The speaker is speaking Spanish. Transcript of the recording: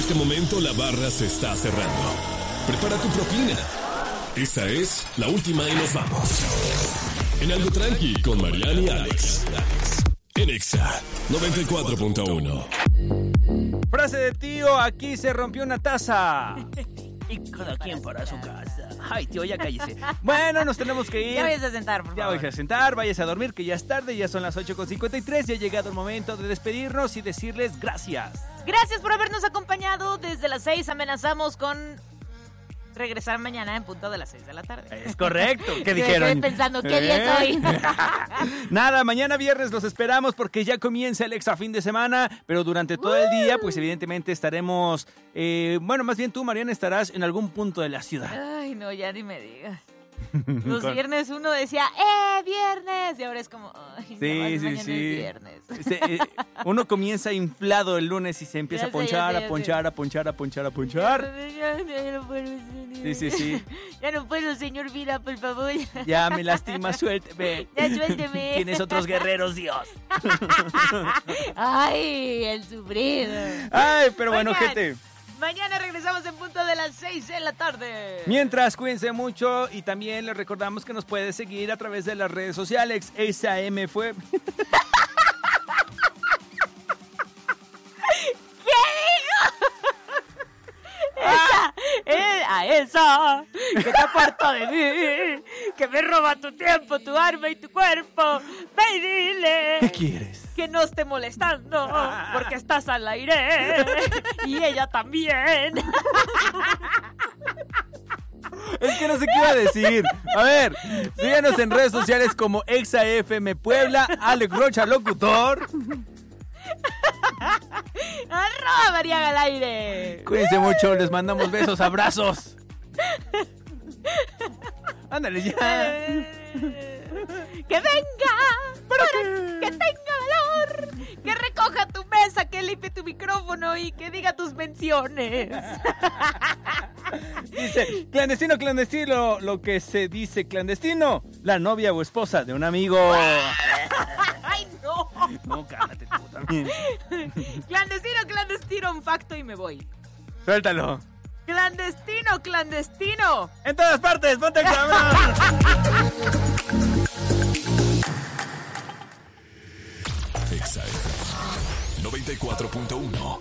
este momento la barra se está cerrando. Prepara tu propina. Esta es la última y nos vamos. En Algo Tranqui con Mariana y Alex. En Exa 94.1. Frase de tío, aquí se rompió una taza. Y cada quien para su casa. Ay, tío, ya cállese. Bueno, nos tenemos que ir. Ya vayas a sentar, por favor. Ya vayas a sentar, vayas a dormir, que ya es tarde, ya son las 8:53. Ya ha llegado el momento de despedirnos y decirles gracias. Gracias por habernos acompañado. Desde las 6 amenazamos con regresar mañana en punto de las 6 de la tarde. Es correcto. ¿Qué Yo dijeron? estoy pensando, ¿qué día es hoy? Nada, mañana viernes los esperamos porque ya comienza el extra fin de semana, pero durante todo el día, pues evidentemente estaremos, bueno, más bien tú, Mariana, estarás en algún punto de la ciudad. Ay, no, ya ni me digas. Los viernes uno decía, viernes! Y ahora es como, ay, Sí, no, sí, mañana sí. es viernes. Uno comienza inflado el lunes y se empieza Ya a sé, ponchar, ya sé, a ponchar, a ponchar, a ponchar, a ponchar. Ya no puedo, señor. Sí. Ya no puedo, señor, Vira, por favor. Ya me lastima, suélteme. Ya suélteme. Tienes otros guerreros, Dios. Ay, el sufrido. Ay, pero bueno, Oigan, gente. Mañana regresamos en punto de las 6 de la tarde. Mientras, cuídense mucho y también les recordamos que nos puedes seguir a través de las redes sociales. XAM fue... Esa que te aparta de mí, que me roba tu tiempo, tu alma y tu cuerpo. Ve y dile ¿Qué quieres? que no esté molestando, porque estás al aire y ella también. Es que no sé qué iba a decir. A ver, síganos en redes sociales como ExaFM Puebla, Alex Rocha Locutor. ¡Arroba María al aire! Cuídense mucho, les mandamos besos, abrazos. Ándale ya. ¡Que venga! ¡Que tenga valor! ¡Que recoja tu mesa! ¡Que limpie tu micrófono! ¡Y que diga tus menciones! Dice, clandestino, clandestino, lo que se dice clandestino, la novia o esposa de un amigo. ¡Ay, no! No, cálmate tú también. Clandestino, clandestino, un facto y me voy. Suéltalo. Clandestino, clandestino. En todas partes, ponte el cabrón. Exa FM 94.1.